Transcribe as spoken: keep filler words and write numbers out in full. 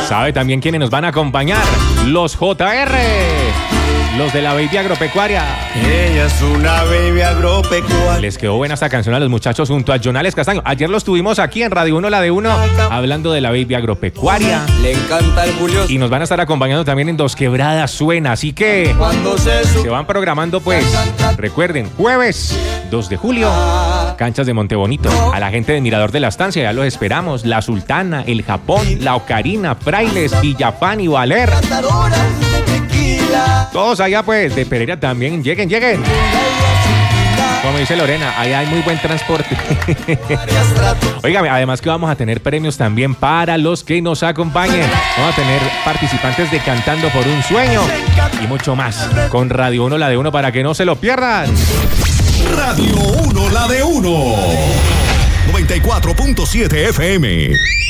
¿Sabe también quiénes nos van a acompañar? Los J R, los de la Baby Agropecuaria. Ella es una baby agropecuaria. Les quedó buena esta canción a los muchachos junto a Jonales Castaño. Ayer los tuvimos aquí en Radio uno, la de uno, hablando de la Baby Agropecuaria. Le encanta el curioso. Y nos van a estar acompañando también en Dos Quebradas Suena. Así que Cuando se se van programando, pues. Recuerden, jueves dos de julio, canchas de Montebonito. A la gente de Mirador de la Estancia, ya los esperamos. La Sultana, El Japón, La Ocarina, Frailes, Villafán y Valer. Todos allá, pues, de Pereira también. Lleguen, lleguen. Como dice Lorena, allá hay muy buen transporte. Óigame, además que vamos a tener premios también para los que nos acompañen. Vamos a tener participantes de Cantando por un Sueño y mucho más con Radio uno, la de uno, para que no se lo pierdan. Radio uno, la de uno. noventa y cuatro punto siete F M.